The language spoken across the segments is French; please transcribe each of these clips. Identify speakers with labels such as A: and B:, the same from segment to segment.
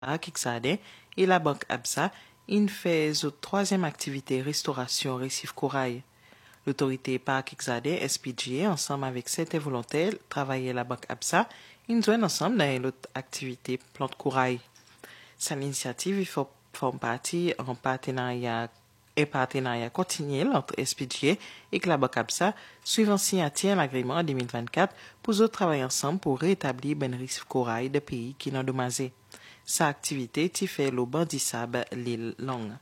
A: Kixade et la Banque Absa, il fait une troisième activité restauration récif corail. L'autorité Parc Kixade, SPGA, ensemble avec certains volontaires, travaillent à la Banque Absa, ils joignent ensemble dans l'autre activité plante corail. Cette initiative forme partie en partenariat continuel entre SPGA et la Banque Absa, suivant signature l'agrément en 2024 pour eux travailler ensemble pour rétablir ben récif corail de pays qui n'ont endommagé. Sa activité t'y fait le bandissable l'île longue.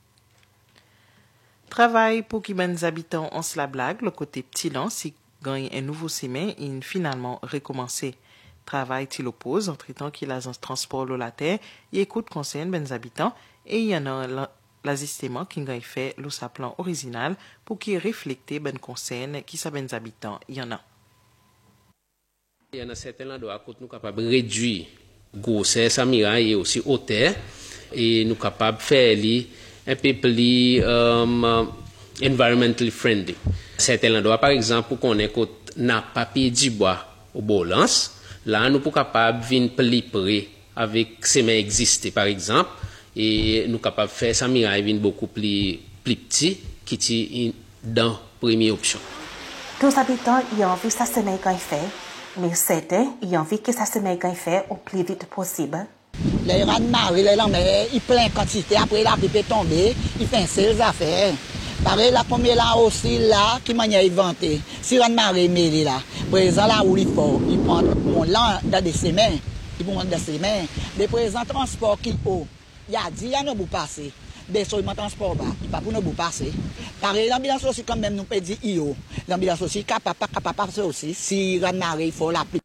A: Travail pour qui ben habitants en la blague, le côté petit lent, si gagne un nouveau semaine, il finalement recommencé. Travail t'y l'oppose, en traitant qu'il a un transport la terre, il écoute conseil ben habitants, et il y en a l'ajustement qui gagne fait le sa plan original pour qu'il reflecte ben conseil qui sa ben habitants, il y en a.
B: Il y en a certains endroits où nous sommes capables de réduire grossesse à miraille et aussi hauteur, et nous sommes capables de faire un peu plus environmentally friendly. Certains endroits, par exemple, qu'on est n'a pas du bois au bolance, là nous sommes capables de venir plus près avec ces mains existées, par exemple, et nous sommes capables de faire ça miraille beaucoup plus petit qui est dans la première option.
C: Tous les habitants ont envie que ça se mette quand il fait, mais certains ont envie que ça se mette quand il fait au plus vite possible.
D: Les rats de marée, les lames, ils plein quantité, après la pluie peut tomber, ils font ces affaires. Pareil, la première là aussi, là, qui m'a inventé. Si rats de marée, mêlé là, présent là où il faut, ils prennent mon là dans des semaines, ils vont dans des semaines. Les présents transports qui ont, il y a dit, il y a un bout passé. Des seulement transport bas, il pas pour nous bout passer. Pareil, l'ambulance aussi, quand même, nous peut dire, l'ambulance aussi, capable passer aussi. Si rats de marée, il faut la pluie.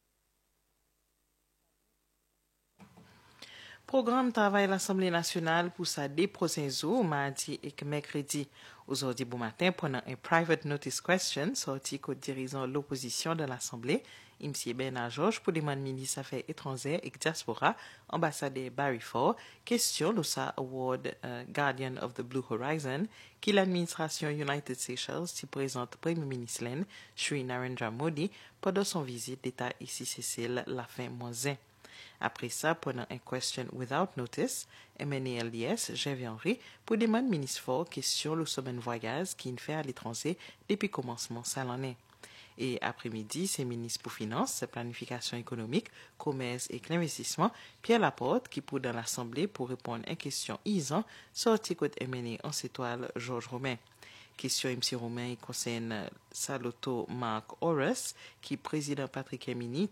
A: Programme travail l'Assemblée nationale pour sa des prochains jours, mardi et mercredi. Aujourd'hui, bon matin, pendant un private notice question sorti qu'au dirigeant l'opposition de l'Assemblée, M. Bernard Georges, pour demander ministre Affaires étrangères et diaspora, ambassadeur Barry Ford, question de sa award Guardian of the Blue Horizon, qui l'administration United Seychelles s'y présente Premier ministre Len, Shri Narendra Modi, pendant son visite d'État ici Cécile la fin mois. Après ça, pendant un question without notice, MNLDS, Gervais Henry, pour demander ministre Ford question le semaine voyage qu'il fait à l'étranger depuis commencement de l'année. Et après-midi, c'est ministre pour Finances, Planification économique, Commerce et l'investissement, Pierre Laporte, qui pour dans l'Assemblée pour répondre à une question isant, sorti côté MNE en s'étoile Georges Romain. Question MC Romain concerne Saloto Mark Horace, qui président Patrick Emini,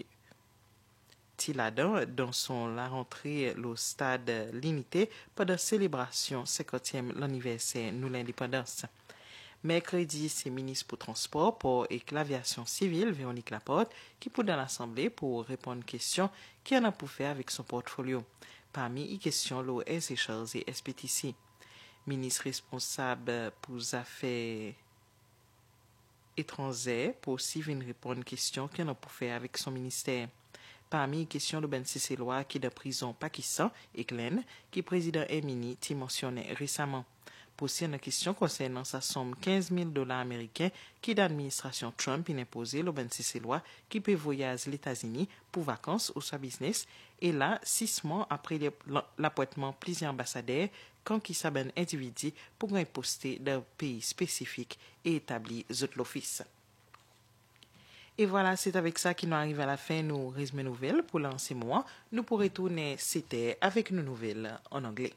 A: dans la rentrée le stade limité pendant la célébration 50e l'anniversaire de l'indépendance. Mercredi, c'est ministre pour transport pour et l'aviation civile Véronique Laporte qui pour dans l'Assemblée pour répondre aux questions qu'il en a pour faire avec son portfolio. Parmi les questions, l'eau Air Seychelles et SPTC. Ministre responsable pour les affaires étrangères pour aussi venir répondre aux questions qu'il en a pour faire avec son ministère. Parmi les questions de Ben Cécélois qui est de prison Pakistan et Glenn, qui président Emini t'y mentionné récemment. Pour une question concernant sa somme $15,000 américains qui l'administration Trump a imposé le Ben Cécélois qui peut voyager aux États-Unis pour vacances ou sa business, et là, 6 mois après l'appointement plusieurs ambassadeurs, quand qui s'abonne individu pour un poster d'un pays spécifique et établi l'office. Et voilà, c'est avec ça qu'il nous arrive à la fin nos résumés nouvelles pour lancer mois. Nous pourrons tourner c'était avec nos nouvelles en anglais.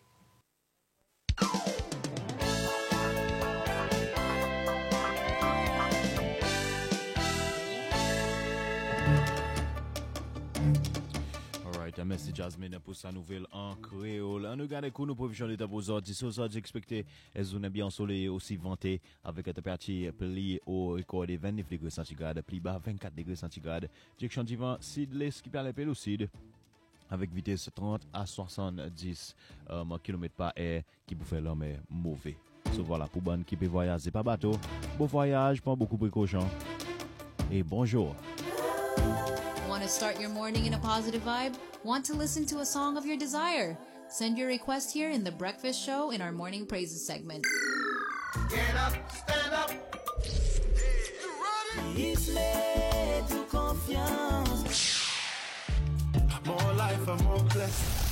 E: Merci Jasmine pour sa nouvelle en créole. On regarde que nous provisions d'état pour aujourd'hui. Ce soir, j'expectais une bien ensoleillée aussi ventée avec la température pli au record de 29 degrés centigrades, pli bas 24 degrés centigrades. Direction du vent sud-est qui parle au sud avec vitesse 30 à 70 km par heure qui peut faire l'homme mauvais. So voilà, pour bonne qui peut voyager par bateau. Bon voyage, prends beaucoup de précautions. Et bonjour.
F: Want to start your morning in a positive vibe? Want to listen to a song of your desire? Send your request here in The Breakfast Show in our Morning Praises segment.
G: Get up, stand up.
H: Isle de confiance.
G: More life and more blessings.